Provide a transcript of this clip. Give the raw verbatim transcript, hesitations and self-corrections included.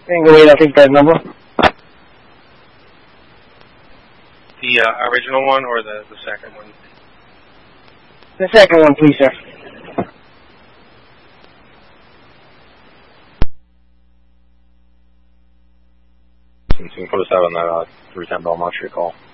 Tango eight, I'll take that number. The uh, original one or the, the second one? The second one, please, sir. You can put us out on that uh, three ten Belmont Street call.